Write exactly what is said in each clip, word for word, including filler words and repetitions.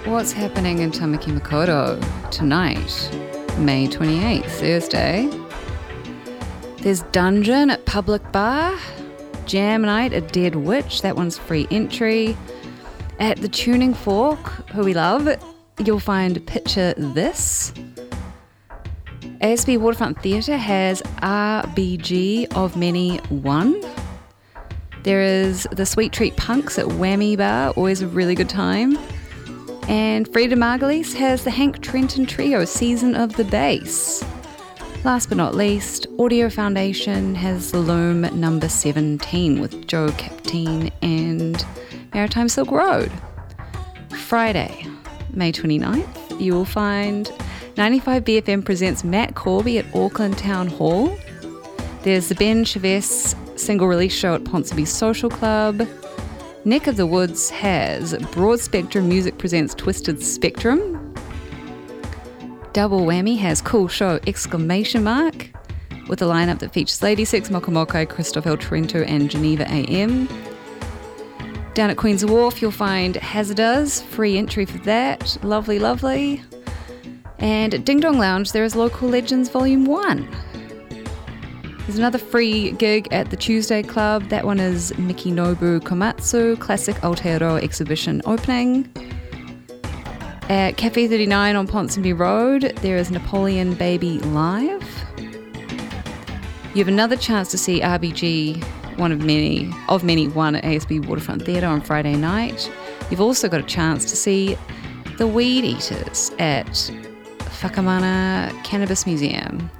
what's happening in Tamaki Makaurau tonight, May twenty-eighth, Thursday? There's Dungeon at Public Bar, Jam Night at Dead Witch, that one's free entry. At the Tuning Fork, who we love, you'll find Picture This. A S B Waterfront Theatre has R B G of Many One. There is the Sweet Treat Punks at Whammy Bar, always a really good time. And Frida Margulies has the Hank Trenton Trio Season of the Bass. Last but not least, Audio Foundation has the Loom number seventeen with Joe Capteen and Maritime Silk Road. Friday, May twenty-ninth, you will find ninety-five B F M presents Matt Corby at Auckland Town Hall. There's the Ben Chavez single release show at Ponsonby Social Club. Neck of the Woods has Broad Spectrum Music presents Twisted Spectrum. Double Whammy has Cool Show exclamation mark with a lineup that features Lady Six, Mokomokai, Christoph El Trento and Geneva A M. Down at Queen's Wharf you'll find Hazardous, free entry for that. Lovely, lovely. And at Ding Dong Lounge there is Local Legends Volume one. There's another free gig at the Tuesday Club. That one is Mikinobu Komatsu, Classic Aotearoa exhibition opening. At Cafe thirty-nine on Ponsonby Road, there is Napoleon Baby Live. You have another chance to see R B G, one of many, of many one at A S B Waterfront Theatre on Friday night. You've also got a chance to see the Weed Eaters at Whakamana Cannabis Museum.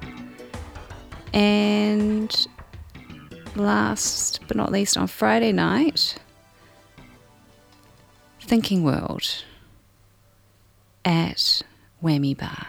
And last but not least, on Friday night, Thinking World at Whammy Bar.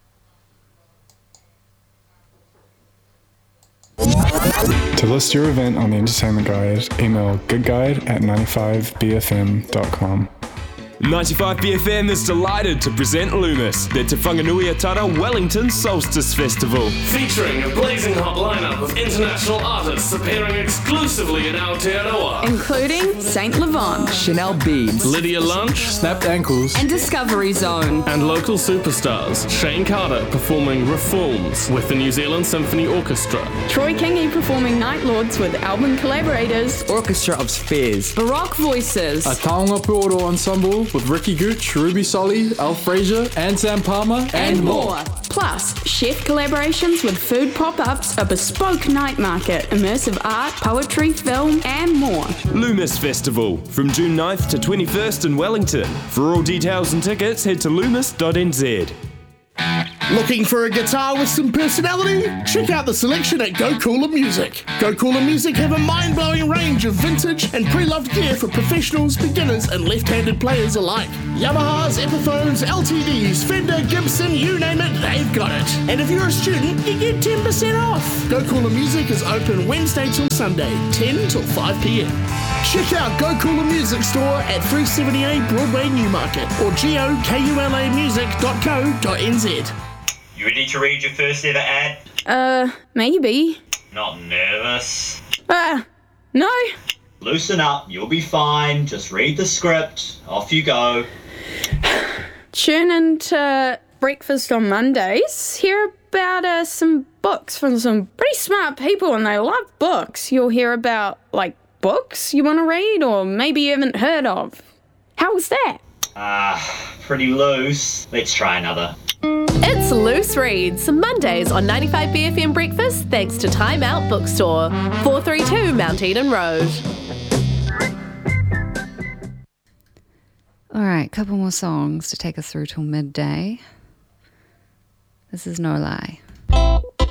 To list your event on the Entertainment Guide, email goodguide at ninety-five b f m dot com. ninety-five B F M is delighted to present Loomis, the Te Whanganui-a-Tara Wellington Solstice Festival. Featuring a blazing hot lineup of international artists appearing exclusively in Aotearoa. Including Saint Levant, Chanel Beads, Lydia Lunch, Snapped Ankles, and Discovery Zone. And local superstars, Shane Carter performing Reforms with the New Zealand Symphony Orchestra. Troy Kingi performing Night Lords with album collaborators, Orchestra of Spheres, Baroque Voices, a Taonga Puoro Ensemble with Ricky Gooch, Ruby Solly, Al Fraser, and Sam Palmer, and, and more. more. Plus, chef collaborations with food pop-ups, a bespoke night market, immersive art, poetry, film, and more. Loomis Festival, from June ninth to twenty-first in Wellington. For all details and tickets, head to loomis dot n z. Looking for a guitar with some personality? Check out the selection at Go Cooler Music. Go Cooler Music have a mind-blowing range of vintage and pre-loved gear for professionals, beginners and left-handed players alike. Yamahas, Epiphones, L T Ds, Fender, Gibson, you name it, they've got it. And if you're a student, you get ten percent off. Go Cooler Music is open Wednesday till Sunday, ten till five p.m. Check out Go Cooler Music Store at three seventy-eight Broadway, Newmarket or gokula music dot co dot n z. You ready to read your first ever ad? Uh, maybe. Not nervous? Uh, no. Loosen up, you'll be fine. Just read the script. Off you go. Tune into Breakfast on Mondays. Hear about uh, some books from some pretty smart people, and they love books. You'll hear about, like, books you want to read or maybe you haven't heard of. How was that? Ah, uh, pretty loose. Let's try another. It's Loose Reads, Mondays on ninety-five B F M Breakfast, thanks to Time Out Bookstore, four thirty-two Mount Eden Road. All right, couple more songs to take us through till midday. This is No Lie.